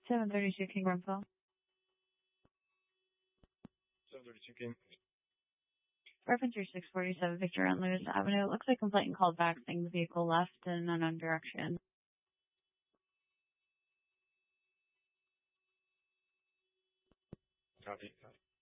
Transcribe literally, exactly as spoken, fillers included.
seven thirty-two King Rumfell. seven thirty-two King. Reference your six forty-seven Victor on Lewis Avenue. It looks like complainant called back saying the vehicle left in an unknown direction. Copy. Copy.